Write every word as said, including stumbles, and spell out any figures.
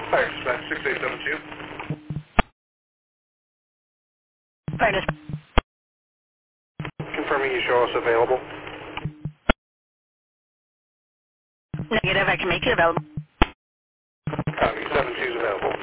Fire dispatch six eight seven two. Fire dispatch. Confirming you show us available. Negative, I can make it available. Copy, seven two is available.